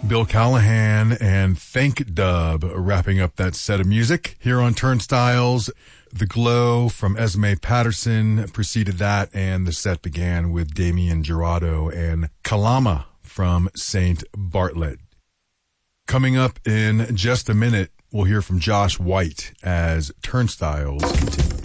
Bill Callahan and Thank Dub wrapping up that set of music here on Turnstiles. The Glow from Esme Patterson preceded that, and the set began with Damien Jurado and Kalama from St. Bartlett. Coming up in just a minute, we'll hear from Josh White as Turnstiles continue.